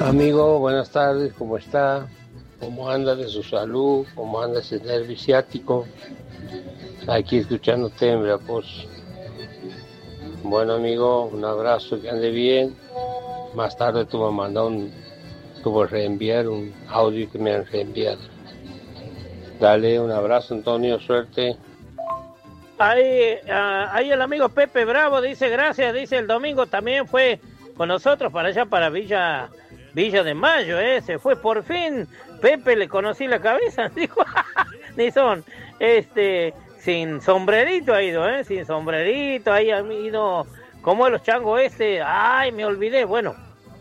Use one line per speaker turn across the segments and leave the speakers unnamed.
Amigo, buenas tardes, ¿cómo está? ¿Cómo anda de su salud? ¿Cómo anda ese nervio ciático? Aquí escuchándote en Veracruz. Bueno, amigo, un abrazo, que ande bien. Más tarde tú me mandas tú vas a reenviar un audio que me han reenviado. Dale, un abrazo, Antonio, suerte.
Ahí el amigo Pepe Bravo dice gracias, dice el domingo también fue con nosotros para allá, para Villa de Mayo, se fue por fin. Pepe, le conocí la cabeza, dijo, ni son, sin sombrerito ha ido, sin sombrerito, ahí ha ido, como los changos ay, me olvidé, bueno,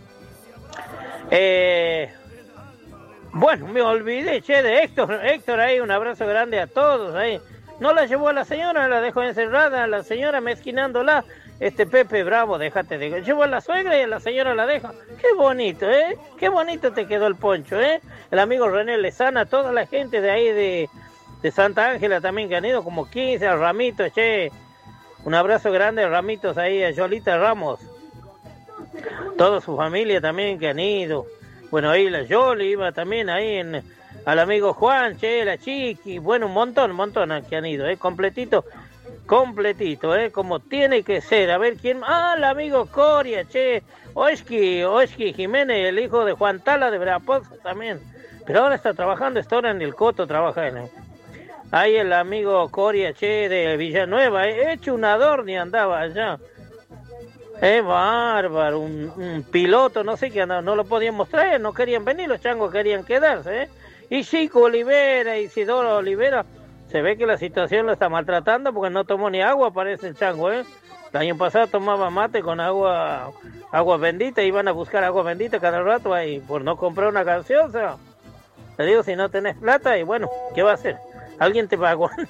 me olvidé, de Héctor ahí, un abrazo grande a todos, ahí. No la llevó a la señora, la dejó encerrada, la señora mezquinándola. Pepe Bravo, déjate de... Llevó a la suegra y a la señora la deja. Qué bonito, qué bonito te quedó el poncho, El amigo René Lezana, toda la gente de ahí de Santa Ángela también que han ido, como 15, a Ramitos, un abrazo grande a Ramitos ahí, a Yolita Ramos. Toda su familia también que han ido. Bueno, ahí la Yoli iba también ahí al amigo Juan, la Chiqui, bueno, un montón que han ido, completito, como tiene que ser. A ver quién, el amigo Coria, Oski Jiménez, el hijo de Juan Tala de Verapaz también, pero ahora está trabajando, está ahora en el Coto, trabaja ahí el amigo Coria, de Villanueva, hecho un adorno andaba allá. Bárbaro, un piloto, no sé qué andaba, no lo podían traer, no querían venir, los changos querían quedarse, Y Chico Olivera, Isidoro Olivera, se ve que la situación lo está maltratando porque no tomó ni agua, parece el chango, El año pasado tomaba mate con agua bendita, iban a buscar agua bendita cada rato ahí, por no comprar una gaseosa. Te digo, si no tenés plata, y bueno, ¿qué va a hacer? Alguien te va a aguantar.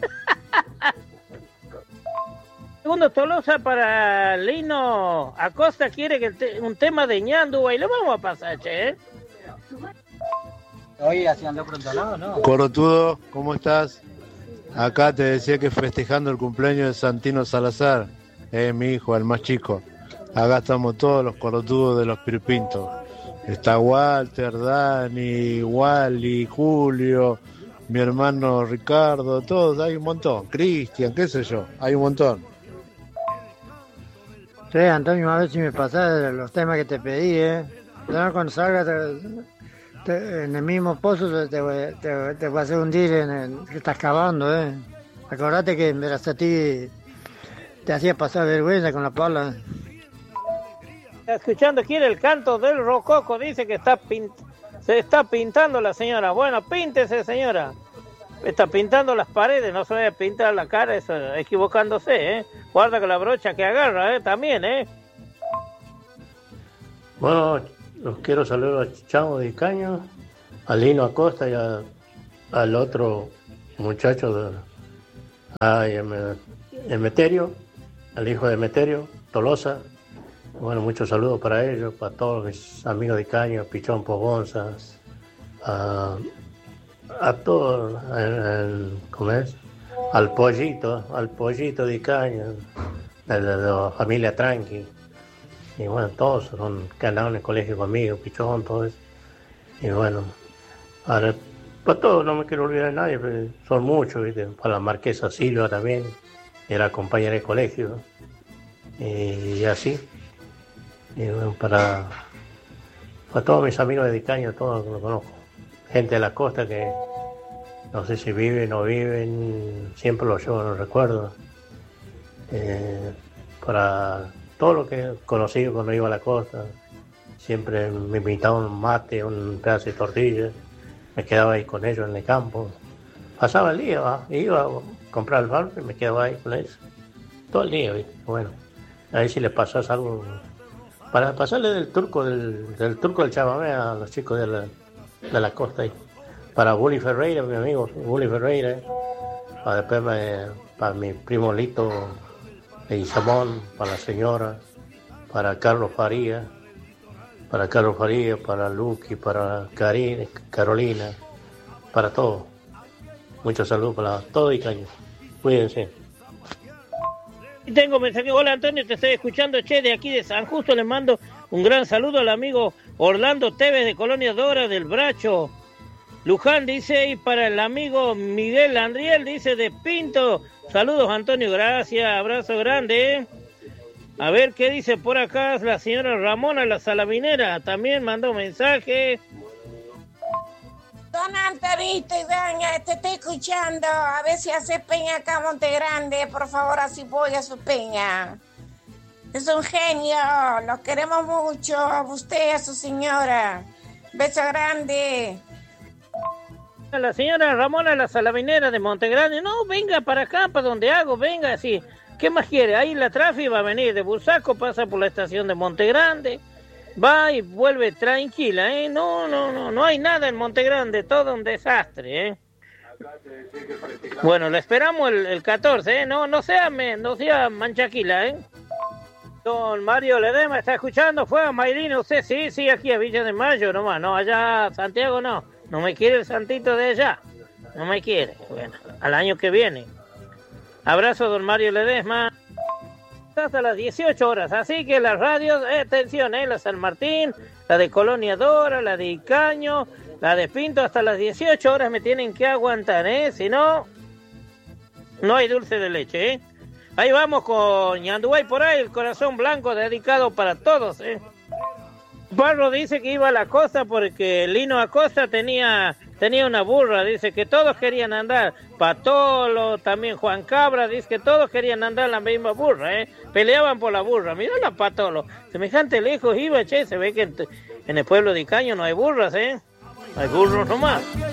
Segundo Tolosa para Lino Acosta, quiere que un tema de ñandu, y lo vamos a pasar,
Hoy haciendo pronto, ¿no?
Corotudo, ¿cómo estás? Acá te decía que festejando el cumpleaños de Santino Salazar, mi hijo, el más chico. Acá estamos todos los corotudos de los Pirpintos. Está Walter, Dani, Wally, Julio, mi hermano Ricardo, todos, hay un montón. Cristian, qué sé yo, hay un montón.
Sí, Antonio, a ver si me pasás los temas que te pedí, Ya cuando salgas en el mismo pozo te va a hacer hundir que estás cavando, Acordate que en Verazatí te hacía pasar vergüenza con la pala.
Escuchando, quiere el canto del rococo, dice que se está pintando la señora. Bueno, píntese, señora. Está pintando las paredes, no se vaya a pintar la cara, eso, equivocándose, Guarda con la brocha que agarra, también,
Bueno, los quiero saludar a Chavo de Caño, a Lino Acosta y al otro muchacho Emeterio, al hijo de Emeterio, Tolosa. Bueno, muchos saludos para ellos, para todos mis amigos de Caño, Pichón Pogonzas, a todos, ¿cómo es? Al pollito de Caño, de la familia Tranqui. Y bueno, todos son que andaban en el colegio conmigo, Pichón, todo eso. Y bueno, ahora, para todos no me quiero olvidar de nadie, pero son muchos, ¿viste? Para la marquesa Silva también, era compañera de colegio. Y así. Y bueno, para todos mis amigos de Dicaño, todos los conozco. Gente de la costa que no sé si viven o no viven, siempre los llevo en los recuerdos. Para todo lo que he conocido cuando iba a la costa, siempre me invitaban un mate, un pedazo de tortilla, me quedaba ahí con ellos en el campo. Pasaba el día, iba a comprar el barco y me quedaba ahí con ellos. Todo el día, ¿viste? Bueno, a ver si les pasas algo. Para pasarle del turco del chamamé a los chicos de la costa ahí. Para Bully Ferreira, mi amigo Bully Ferreira. Para mi primo Lito de Isamón, para la señora, para Carlos Faría, para Luqui, para Carolina, para todos. Muchos saludos para todo Icaño. Cuídense.
Y tengo mensaje. Hola Antonio, te estoy escuchando, de aquí de San Justo, le mando un gran saludo al amigo Orlando Tevez de Colonia Dora del Bracho. Luján dice, y para el amigo Miguel Andriel, dice de Pinto. Saludos, Antonio, gracias, abrazo grande. A ver qué dice por acá la señora Ramona, la Salaminera, también mandó mensaje.
Don Antonito y doña, te estoy escuchando. A ver si hace peña acá a Monte Grande. Por favor, así voy a su peña. Es un genio. Los queremos mucho. A usted, a su señora. Beso grande.
La señora Ramona, la Salaminera de Monte Grande. No, venga para acá, para donde hago. Venga, así. ¿Qué más quiere? Ahí la tráfico va a venir de Bursaco, pasa por la estación de Monte Grande. Va y vuelve tranquila, ¿eh? No hay nada en Monte Grande, todo un desastre, ¿eh? Bueno, la esperamos el 14, ¿eh? No sea manchaquila, ¿eh? Don Mario Ledema está escuchando, fue a Mayrina, usted sí, aquí a Villa de Mayo nomás, no, allá a Santiago no me quiere el santito de allá, no me quiere, bueno, al año que viene. Abrazo, don Mario Ledesma. Hasta las 18 horas, así que las radios, atención, la San Martín, la de Colonia Dora, la de Icaño, la de Pinto, hasta las 18 horas me tienen que aguantar, si no hay dulce de leche, Ahí vamos con Ñanduay por ahí, el corazón blanco dedicado para todos, Barro dice que iba a la costa porque Lino Acosta tenía una burra, dice que todos querían andar, Patolo, también Juan Cabra, dice que todos querían andar en la misma burra, peleaban por la burra, mira la Patolo, semejante lejos iba, se ve que en el pueblo de Icaño no hay burras, hay burros nomás.